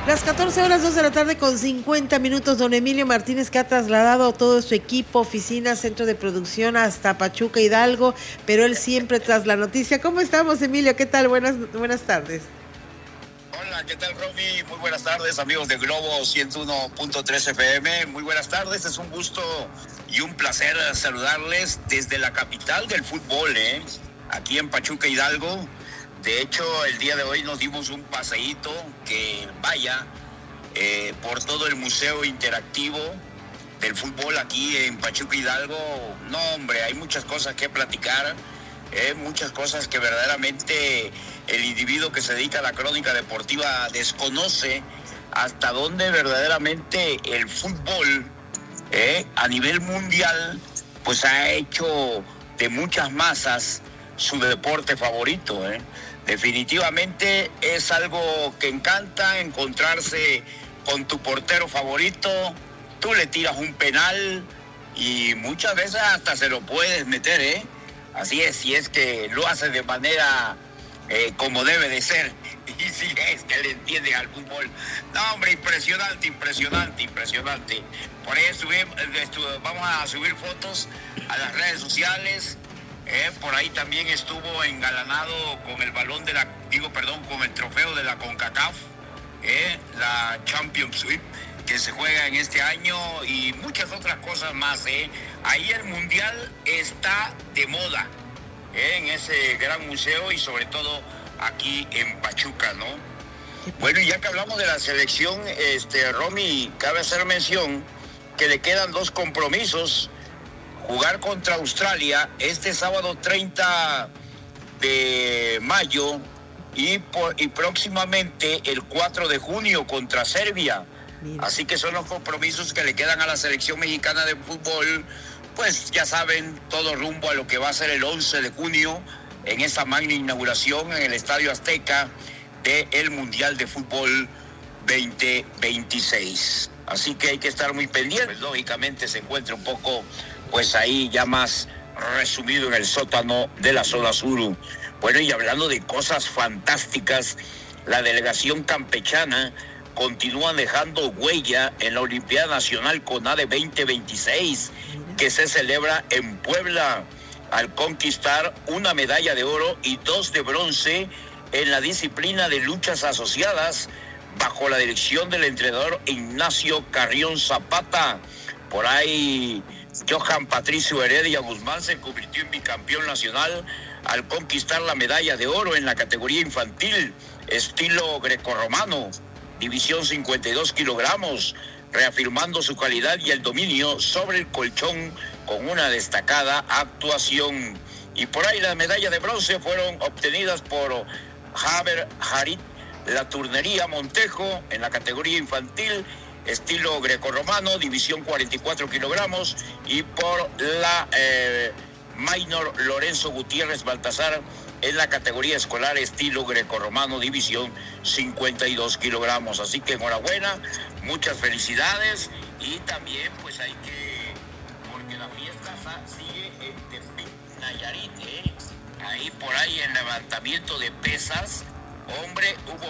Las 14 horas 2 de la tarde con 50 minutos, don Emilio Martínez, que ha trasladado todo su equipo, oficina, centro de producción hasta Pachuca, Hidalgo, pero él siempre tras la noticia. ¿Cómo estamos, Emilio? ¿Qué tal? Buenas tardes. Hola, ¿qué tal, Romy? Muy buenas tardes, amigos de Globo 101.3 FM. Muy buenas tardes, es un gusto y un placer saludarles desde la capital del fútbol, aquí en Pachuca, Hidalgo. De hecho, el día de hoy nos dimos un paseíto que vaya por todo el Museo Interactivo del Fútbol aquí en Pachuca, Hidalgo. No, hombre, hay muchas cosas que platicar, muchas cosas que verdaderamente el individuo que se dedica a la crónica deportiva desconoce hasta dónde verdaderamente el fútbol a nivel mundial pues ha hecho de muchas masas su deporte favorito. Definitivamente es algo que encanta encontrarse con tu portero favorito, tú le tiras un penal y muchas veces hasta se lo puedes meter, Así es, si es que lo hace de manera como debe de ser, y si es que le entienden al fútbol. No, hombre, impresionante. Por eso vamos a subir fotos a las redes sociales. Por ahí también estuvo engalanado con el con el trofeo de la CONCACAF, la Championship, que se juega en este año, y muchas otras cosas más. Ahí el mundial está de moda, en ese gran museo y sobre todo aquí en Pachuca, ¿no? Bueno, y ya que hablamos de la selección, Romy, cabe hacer mención que le quedan 2 compromisos. Jugar contra Australia este sábado 30 de mayo y próximamente el 4 de junio contra Serbia. Mira. Así que son los compromisos que le quedan a la selección mexicana de fútbol. Pues ya saben, todo rumbo a lo que va a ser el 11 de junio en esa magna inauguración en el Estadio Azteca del Mundial de Fútbol 2026. Así que hay que estar muy pendientes. Pues, lógicamente se encuentra un poco pues ahí ya más resumido en el sótano de la zona sur. Bueno, y hablando de cosas fantásticas, la delegación campechana continúa dejando huella en la Olimpiada Nacional CONADE 2026, que se celebra en Puebla, al conquistar una medalla de oro y 2 de bronce en la disciplina de luchas asociadas, bajo la dirección del entrenador Ignacio Carrión Zapata. Por ahí Johan Patricio Heredia Guzmán se convirtió en bicampeón nacional al conquistar la medalla de oro en la categoría infantil, estilo grecorromano, división 52 kilogramos, reafirmando su calidad y el dominio sobre el colchón con una destacada actuación. Y por ahí las medallas de bronce fueron obtenidas por Javier Harit, la turnería Montejo en la categoría infantil, estilo grecorromano, división 44 kilogramos, y por la minor Lorenzo Gutiérrez Baltasar en la categoría escolar, estilo grecorromano, división 52 kilogramos. Así que enhorabuena, muchas felicidades, y también pues hay que, porque la fiesta sigue en Tepic, Nayarit, ahí por ahí en levantamiento de pesas, hombre, hubo